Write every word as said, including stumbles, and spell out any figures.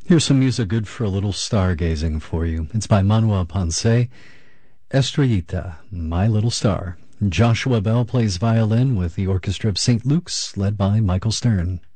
Here's some music good for a little stargazing for you. It's by Manuel Ponce, Estrellita, My Little Star. Joshua Bell plays violin with the Orchestra of Saint Luke's, led by Michael Stern.